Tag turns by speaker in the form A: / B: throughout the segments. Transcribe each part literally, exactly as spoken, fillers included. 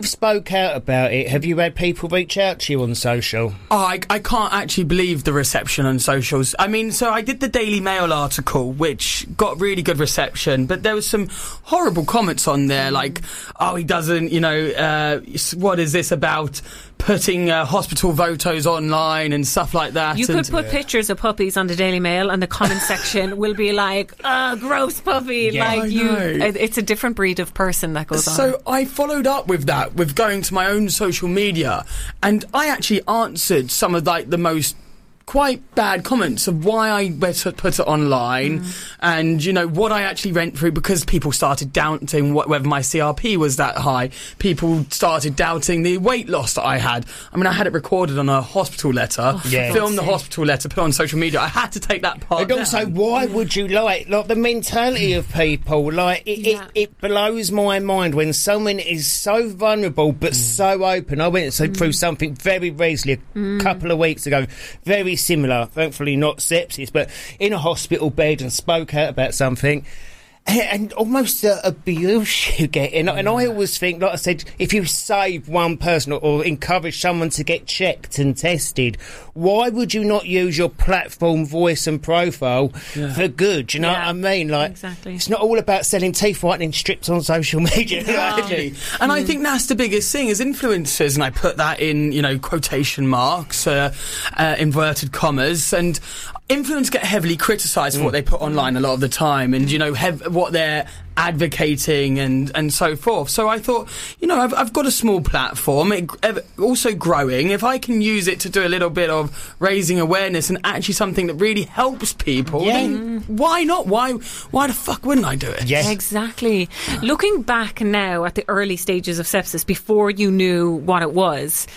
A: you've spoke out about it, have you had people reach out to you on social?
B: Oh, I, I can't actually believe the reception on socials. I mean, so I did the Daily Mail article, which got really good reception, but there was some horrible comments on there, like, oh, he doesn't, you know, uh, what is this about putting uh, hospital photos online and stuff like that.
C: You
B: and
C: could put yeah. pictures of puppies on the Daily Mail and the comment section will be like, oh, gross puppy.
B: Yeah,
C: like
B: I
C: you,
B: know.
C: It's a different breed of person that goes
B: so
C: on.
B: So I followed up with that, with going to my own social media, and I actually answered some of like the most quite bad comments of why I better put it online mm. and, you know, what I actually went through, because people started doubting what, whether my C R P was that high. People started doubting the weight loss that I had. I mean, I had it recorded on a hospital letter,
C: oh,
A: yeah.
B: filmed the hospital letter, put it on social media. I had to take that part
A: And also,
B: down.
A: why would you like, like the mentality of people, like, it,
C: yeah.
A: it, it blows my mind when someone is so vulnerable but mm. so open. I went mm. through something very recently, a mm. couple of weeks ago, very similar, thankfully not sepsis, but in a hospital bed, and spoke out about something, and, and almost the abuse you get. And, and I always think, like I said, if you save one person or, or encourage someone to get checked and tested, why would you not use your platform, voice and profile yeah. for good? Do you know
C: yeah.
A: what I mean? Like,
C: exactly.
A: It's not all about selling teeth whitening strips on social media.
B: Exactly. And I think that's the biggest thing as influencers, and I put that in, you know, quotation marks, uh, uh, inverted commas, and influencers get heavily criticised for mm. what they put online a lot of the time, and, you know, hev- what they're advocating and, and so forth. So I thought, you know, I've, I've got a small platform, it, also growing. If I can use it to do a little bit of raising awareness and actually something that really helps people,
A: yeah.
B: then why not? Why why the fuck wouldn't I do it?
A: Yes.
C: Exactly. Looking back now at the early stages of sepsis, before you knew what it was,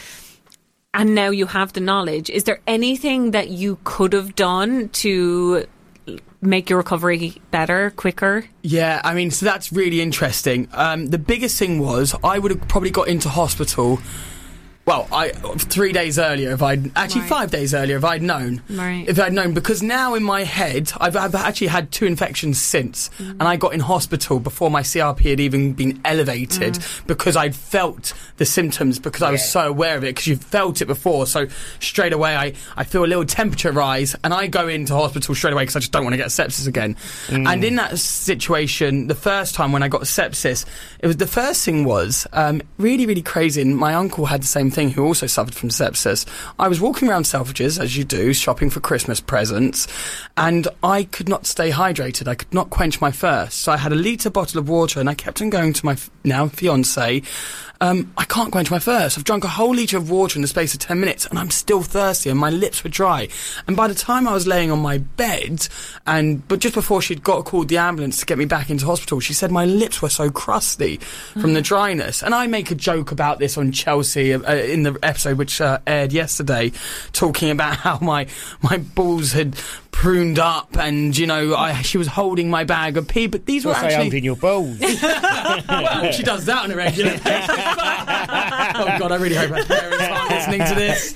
C: and now you have the knowledge, is there anything that you could have done to make your recovery better, quicker?
B: Yeah, I mean, so that's really interesting. Um, the biggest thing was I would have probably got into hospital, well, I three days earlier if I'd... Actually,
C: right.
B: five days earlier if I'd known.
C: Right.
B: If I'd known, because now in my head, I've, I've actually had two infections since, mm. and I got in hospital before my C R P had even been elevated mm. because I'd felt the symptoms, because yeah. I was so aware of it, because you've felt it before. So straight away, I, I feel a little temperature rise, and I go into hospital straight away because I just don't want to get sepsis again. Mm. And in that situation, the first time when I got sepsis, it was the first thing was um, really, really crazy, and my uncle had the same thing, who also suffered from sepsis. I was walking around Selfridges, as you do, shopping for Christmas presents, and I could not stay hydrated. I could not quench my thirst. So I had a litre bottle of water, and I kept on going to my f- now fiancé, um, I can't quench my thirst. I've drunk a whole litre of water in the space of ten minutes, and I'm still thirsty, and my lips were dry. And by the time I was laying on my bed, and but just before she'd got called the ambulance to get me back into hospital, she said my lips were so crusty from the dryness. And I make a joke about this on Chelsea uh, in the episode which uh, aired yesterday, talking about how my my balls had pruned up, and, you know, I, she was holding my bag of pee, but these were
A: What's
B: actually
A: holding your balls.
B: Well, she does that on a regular basis. Oh God, I really hope my parents aren't listening to this.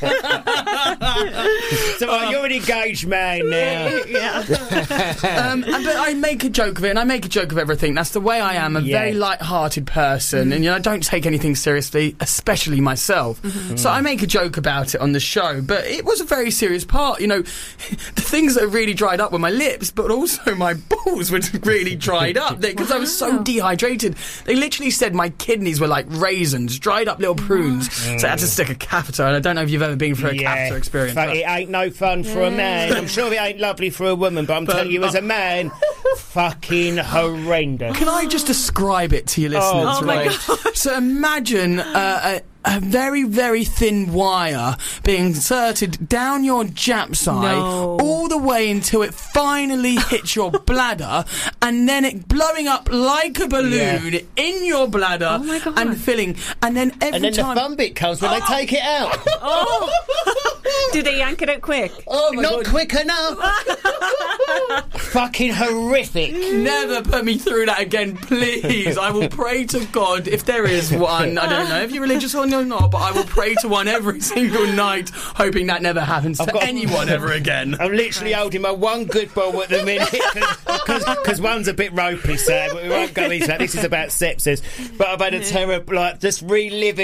A: So uh, you're an engaged man now.
C: Yeah.
B: um, but I make a joke of it, and I make a joke of everything. That's the way I am, a
A: yeah.
B: very light-hearted person, mm. and, you know, I don't take anything seriously, especially myself. Mm-hmm. So I make a joke about it on the show, but it was a very serious part. You know, the things that really dried up were my lips, but also my balls were really dried up because wow. I was so dehydrated. They literally said my kidneys were like raisins, dried up little prunes. Mm. So I had to stick a catheter, and I don't know if you've ever been through a yeah. catheter experience.
A: But it ain't no fun for yeah. a man. I'm sure it ain't lovely for a woman, but I'm but, telling you, as a man, fucking horrendous.
B: Can I just describe it to your listeners?
C: Oh, oh my
B: right?
C: God.
B: So imagine uh, a a very, very thin wire being inserted down your japside
C: no.
B: all the way until it finally hits your bladder, and then it blowing up like a balloon yeah. in your bladder
C: oh my God.
B: and filling. And then every
A: and then
B: time...
A: the fun bit comes when oh. they take it out.
C: Oh. Do they yank it out quick?
A: Oh my Not
B: God.
A: quick enough. Fucking horrific.
B: Never put me through that again, please. I will pray to God, if there is one. I don't know if you're religious or not, but I will pray to one every single night, hoping that never happens I've to got, anyone ever again.
A: I'm literally holding my one good ball at the minute, because one's a bit ropey, Sam. We won't go into that. This is about sepsis. But I've had a terrible, like, just reliving